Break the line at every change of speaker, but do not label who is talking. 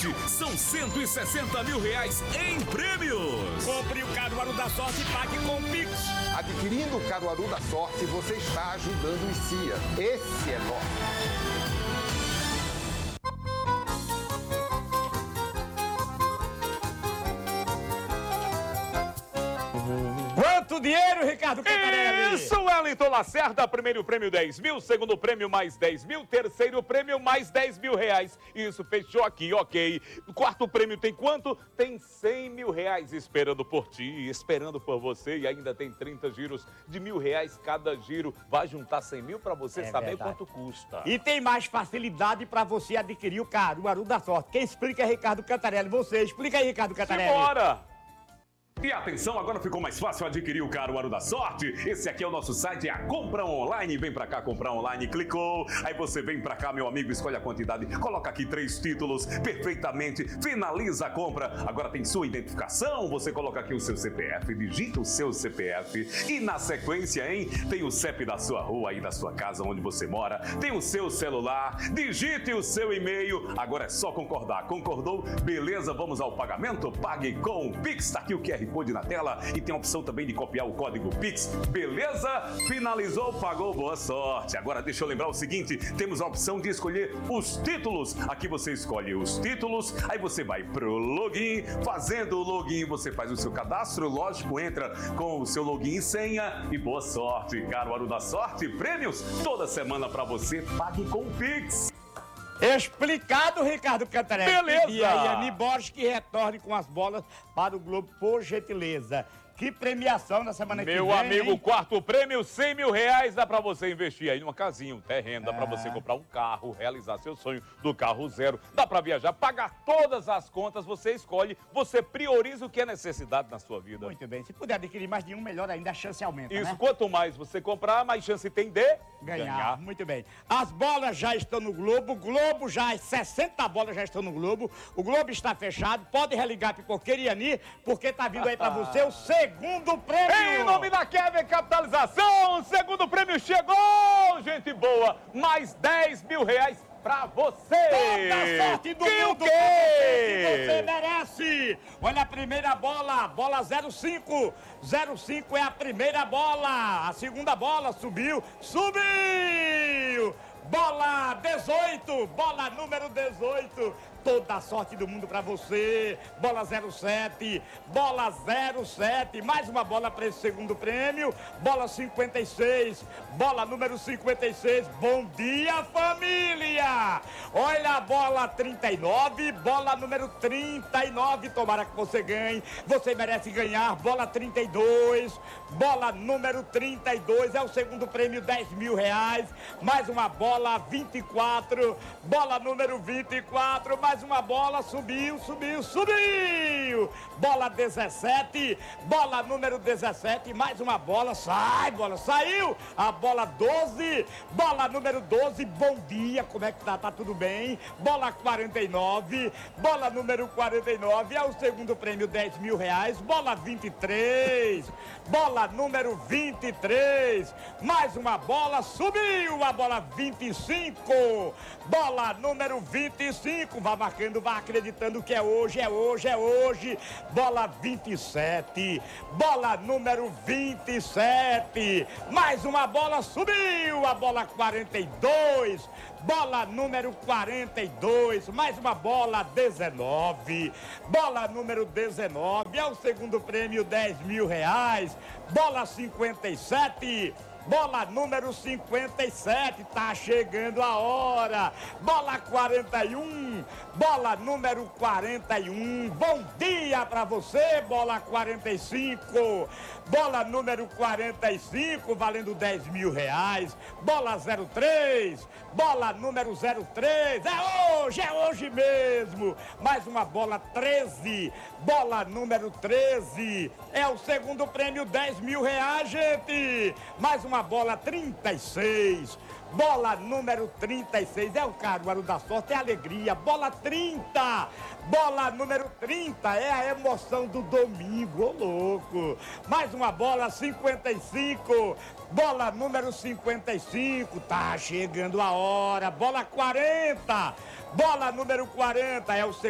sorte. São 160 mil reais em prêmios.
Compre o Caruaru da Sorte e pague com o Pix.
Adquirindo o Caruaru da Sorte, você está ajudando o CIA. Esse é nosso.
Quanto dinheiro, Ricardo Cantarelli?
Isso, Wellington Lacerda. Primeiro prêmio 10 mil, segundo prêmio mais 10 mil, terceiro prêmio mais 10 mil reais. Isso, fechou aqui, ok. O quarto prêmio tem quanto? Tem 100 mil reais esperando por ti, esperando por você. E ainda tem 30 giros de R$1.000 cada giro. Vai juntar 100 mil para você saber quanto custa.
E tem mais facilidade para você adquirir o Caruaru da Sorte. Quem explica é Ricardo Cantarelli. Você explica aí, Ricardo Cantarelli.
Simbora! E atenção, agora ficou mais fácil adquirir o Caruaru da Sorte. Esse aqui é o nosso site, é a Compra Online. Vem pra cá, comprar online, clicou. Aí você vem pra cá, meu amigo, escolhe a quantidade, coloca aqui 3 títulos, perfeitamente, finaliza a compra. Agora tem sua identificação, você coloca aqui o seu CPF, digita o seu CPF. E na sequência, hein, tem o CEP da sua rua aí, da sua casa, onde você mora. Tem o seu celular, digite o seu e-mail. Agora é só concordar. Concordou? Beleza, vamos ao pagamento? Pague com o Pix, tá aqui o QR Code na tela e tem a opção também de copiar o código Pix. Beleza? Finalizou, pagou, boa sorte. Agora deixa eu lembrar o seguinte, temos a opção de escolher os títulos. Aqui você escolhe os títulos, aí você vai pro login. Fazendo o login, você faz o seu cadastro, lógico, entra com o seu login e senha e boa sorte. Caruaru da Sorte, prêmios toda semana pra você. Pague com Pix.
Explicado, Ricardo Cantarelli.
Beleza.
E aí, Ani Borges que retorne com as bolas para o Globo, por gentileza. Que premiação na semana que vem,
Meu amigo,
hein?
quarto prêmio, 100 mil reais. Dá pra você investir aí numa casinha, um terreno. Dá pra você comprar um carro, realizar seu sonho do carro zero. Dá pra viajar, pagar todas as contas. Você escolhe, você prioriza o que é necessidade na sua vida.
Muito bem. Se puder adquirir mais de um, melhor ainda, a chance aumenta,
Isso,
né?
quanto mais você comprar, mais chance tem de
Ganhar. Muito bem. As bolas já estão no Globo. Globo já, 60 bolas já estão no Globo. O Globo está fechado. Pode religar Pipoqueira e Ani, porque tá vindo aí pra você o segundo prêmio.
Em nome da Kevin Capitalização, o segundo prêmio chegou, gente boa. Mais 10 mil reais pra você.
Toda sorte do mundo pra você, que você merece. Olha a primeira bola, bola 05. 05 é a primeira bola. A segunda bola subiu. Bola 18, bola número 18. Toda a sorte do mundo pra você. Bola 07, bola 07. Mais uma bola para esse segundo prêmio. Bola 56, bola número 56. Bom dia, família! Olha a bola 39, bola número 39. Tomara que você ganhe. Você merece ganhar. Bola 32, bola número 32. É o segundo prêmio, 10 mil reais. Mais uma bola 24, bola número 24. Mais uma bola, subiu. Bola 17, bola número 17, mais uma bola, saiu. A bola 12, bola número 12, bom dia, como é que tá? Tá tudo bem? Bola 49, bola número 49, é o segundo prêmio, 10 mil reais. Bola 23, bola número 23, mais uma bola, subiu. A bola 25, bola número 25, vai marcando, vai acreditando que é hoje. Bola 27, bola número 27, mais uma bola, subiu. A bola 42, bola número 42, mais uma bola 19, bola número 19, é o segundo prêmio, 10 mil reais. Bola 57, bola número 57, tá chegando a hora. Bola 41, bola número 41. Bom dia pra você, bola 45. Bola número 45, valendo 10 mil reais. Bola 03, bola número 03. É hoje mesmo. Mais uma bola 13, bola número 13. É o segundo prêmio, 10 mil reais, gente. Mais uma bola 36. Bola número 36, é o Caruaru da Sorte, é a alegria. Bola 30, bola número 30, é a emoção do domingo, ô louco. Mais uma bola 55, bola número 55, tá chegando a hora. Bola 40, bola número 40, é o segundo.